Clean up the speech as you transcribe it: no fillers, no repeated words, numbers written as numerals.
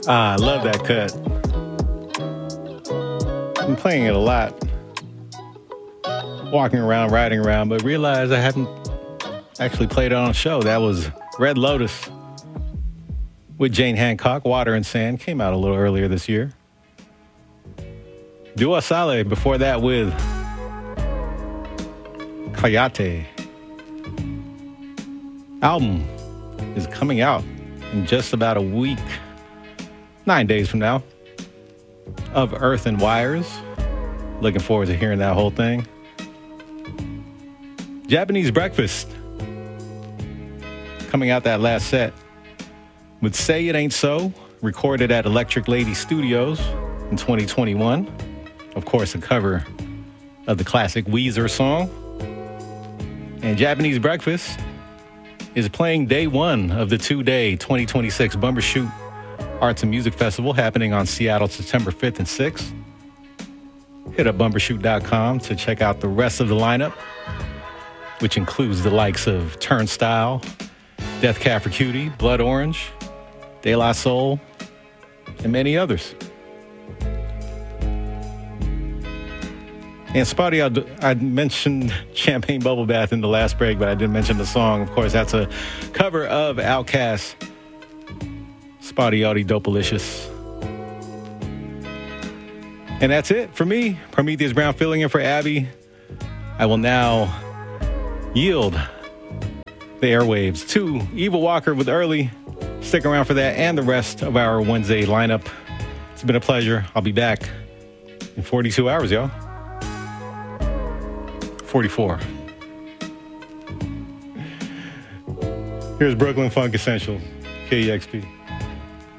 I love that cut. I'm playing it a lot. Walking around, riding around, but realized I hadn't actually played it on a show. That was Red Lotus with Jane Hancock, Water and Sand. Came out a little earlier this year. Dua Saleh before that with Kayate. Album is coming out in just about a week, 9 days from now, of Earth and Wires. Looking forward to hearing that whole thing. Japanese Breakfast coming out that last set with Say It Ain't So, recorded at Electric Lady Studios in 2021. Of course, a cover of the classic Weezer song. And Japanese Breakfast is playing day one of the two-day 2026 Bumbershoot Arts and Music Festival happening on Seattle September 5th and 6th. Hit up bumbershoot.com to check out the rest of the lineup, which includes the likes of Turnstile, Death Cab for Cutie, Blood Orange, De La Soul, and many others. And Spotty, I mentioned Champagne Bubble Bath in the last break, but I didn't mention the song. Of course, that's a cover of Outkast, Spotty Yachty Dopalicious. And that's it for me, Prometheus Brown filling in for Abby. I will now yield the airwaves to Eva Walker with Early. Stick around for that and the rest of our Wednesday lineup. It's been a pleasure. I'll be back in 42 hours, y'all. 44. Here's Brooklyn Funk Essential, KEXP.